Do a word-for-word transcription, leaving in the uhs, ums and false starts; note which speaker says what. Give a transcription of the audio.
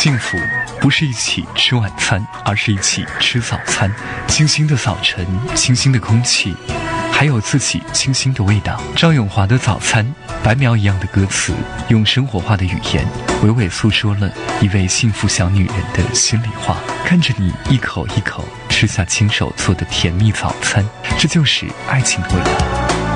Speaker 1: 幸福不是一起吃晚餐，而是一起吃早餐。清新的早晨，清新的空气，还有自己清新的味道。赵咏华的《早餐》，白描一样的歌词，用生活化的语言娓娓诉说了一位幸福小女人的心里话。看着你一口一口吃下亲手做的甜蜜早餐，这就是爱情的味道。